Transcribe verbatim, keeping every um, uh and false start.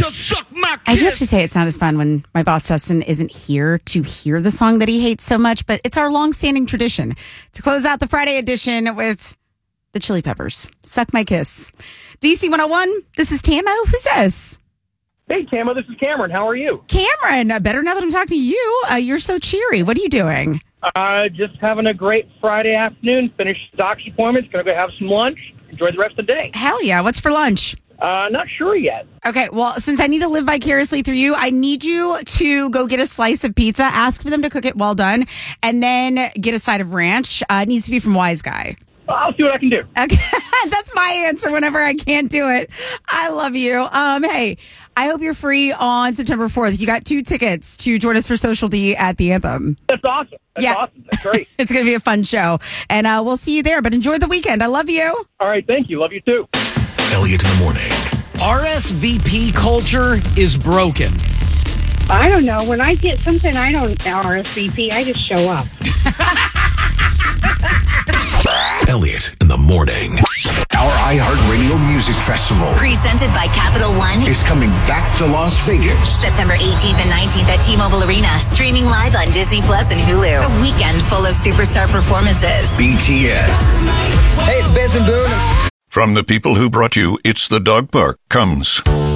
to suck my kiss. I do have to say it's not as fun when my boss Dustin isn't here to hear the song that he hates so much, but it's our long-standing tradition to close out the Friday edition with the Chili Peppers. Suck My Kiss. D C one oh one, this is Tamo. Who's this? Hey, Tamo, this is Cameron. How are you? Cameron, uh, better now that I'm talking to you. Uh, you're so cheery. What are you doing? Uh, just having a great Friday afternoon. Finished doctor's appointments. Going to go have some lunch. Enjoy the rest of the day. Hell yeah. What's for lunch? Uh, not sure yet. Okay, well, since I need to live vicariously through you, I need you to go get a slice of pizza, ask for them to cook it well done, and then get a side of ranch. Uh, it needs to be from Wise Guy. I'll see what I can do. Okay, that's my answer whenever I can't do it. I love you. Um, hey, I hope you're free on September fourth. You got two tickets to join us for Social D at the Anthem. That's awesome. That's yeah. awesome. That's great. It's going to be a fun show, and uh, we'll see you there, but enjoy the weekend. I love you. All right, thank you. Love you too. Elliot in the morning. R S V P culture is broken. I don't know. When I get something I don't R S V P, I just show up. Elliot in the morning. Our iHeartRadio Music Festival presented by Capital One is coming back to Las Vegas. September eighteenth and nineteenth at T-Mobile Arena. Streaming live on Disney Plus and Hulu. A weekend full of superstar performances. B T S. Hey, it's Benson Boone. From the people who brought you It's the Dog Park comes